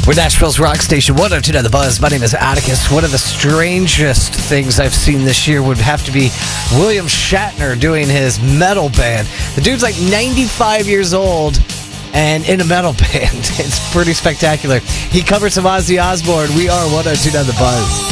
We're Nashville's rock station, 102 The Buzz. My name is Atticus. One of the strangest things I've seen this year would have to be William Shatner doing his metal band. The dude's like 95 years old and in a metal band. It's pretty spectacular. He covered some Ozzy Osbourne. We are 102 The Buzz.